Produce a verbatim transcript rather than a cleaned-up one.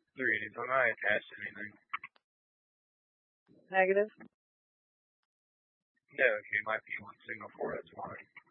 Three. If I'm not attached to anything. Negative. No, okay, might be one signal four, that's fine.